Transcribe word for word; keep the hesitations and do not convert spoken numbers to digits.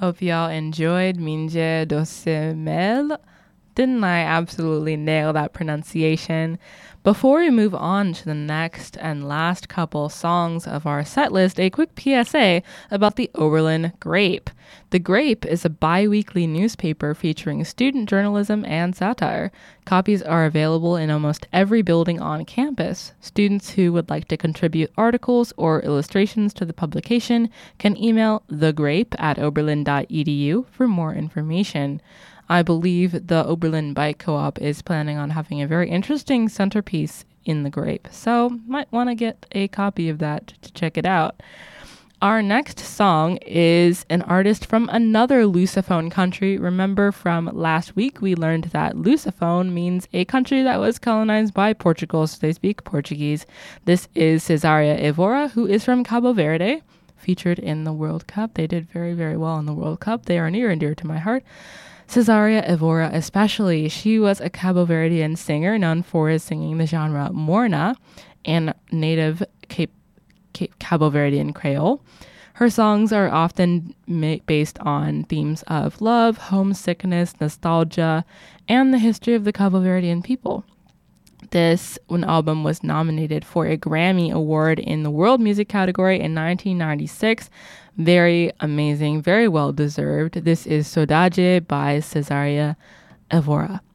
Hope y'all enjoyed Minje Dosemel. Didn't I absolutely nail that pronunciation? Before we move on to the next and last couple songs of our set list, a quick P S A about the Oberlin Grape. The Grape is a bi-weekly newspaper featuring student journalism and satire. Copies are available in almost every building on campus. Students who would like to contribute articles or illustrations to the publication can email thegrape at oberlin dot e d u for more information. I believe the Oberlin Bike Co-op is planning on having a very interesting centerpiece in the Grape, so might want to get a copy of that to check it out. Our next song is an artist from another Lusophone country. Remember from last week, we learned that Lusophone means a country that was colonized by Portugal, so they speak Portuguese. This is Cesaria Evora, who is from Cabo Verde, featured in the World Cup. They did very, very well in the World Cup. They are near and dear to my heart. Cesaria Evora especially. She was a Cabo Verdean singer known for singing the genre Morna and native Cape, Cape Cabo Verdean Creole. Her songs are often ma- based on themes of love, homesickness, nostalgia, and the history of the Cabo Verdean people. This one album was nominated for a Grammy Award in the World Music category in nineteen ninety-six. Very amazing, very well deserved. This is Saudade by Cesaria Evora.